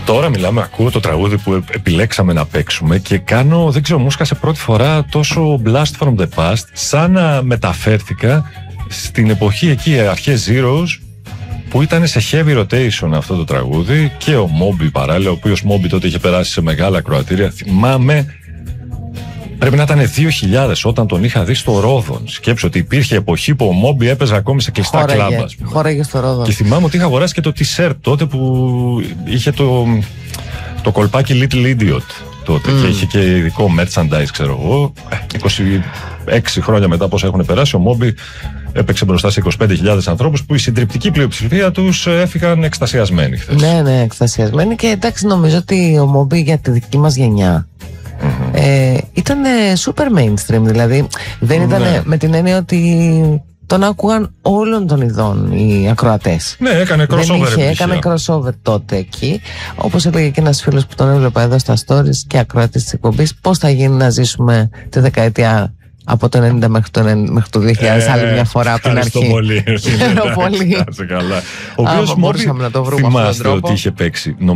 Τώρα μιλάμε, ακούω το τραγούδι που επιλέξαμε να παίξουμε και κάνω, δεν ξέρω, μου σκάσε πρώτη φορά τόσο blast from the past, σαν να μεταφέρθηκα στην εποχή εκεί, αρχές Zeros, που ήταν σε heavy rotation αυτό το τραγούδι, και ο Moby παράλληλα, ο οποίος Moby τότε είχε περάσει σε μεγάλα κροατήρια. Θυμάμαι, πρέπει να ήταν 2000 όταν τον είχα δει στο Ρόδον. Σκέψω ότι υπήρχε εποχή που ο Moby έπαιζε ακόμη σε κλειστά κλαμπ. Χώραγε στο Ρόδον. Και θυμάμαι ότι είχα αγοράσει και το t-shirt τότε που είχε το κολπάκι Little Idiot τότε, και είχε και ειδικό merchandise, ξέρω εγώ. 26 χρόνια μετά πόσα έχουν περάσει, ο Moby έπαιξε μπροστά σε 25.000 ανθρώπους που η συντριπτική πλειοψηφία τους έφυγαν εκστασιασμένοι χθες. Ναι, εκστασιασμένοι. Και εντάξει, νομίζω ότι ο Moby για τη δική μας γενιά ήταν super mainstream, δηλαδή δεν ήταν με την έννοια ότι τον άκουγαν όλων των ειδών οι ακροατές. Ναι, έκανε crossover. Έκανε crossover τότε εκεί. Όπως έλεγε και ένας φίλος που τον έβλεπα εδώ στα stories και ακροατής της εκπομπής, πώς θα γίνει να ζήσουμε τη δεκαετία από το 90 μέχρι το 2000, άλλη μια φορά από την αρχή. Ευχαριστώ πολύ. Χαίρομαι πολύ. Ο οποίος μπορούσαμε να το βρούμε αυτόν τον τρόπο. θυμάστε ότι είχε παίξει.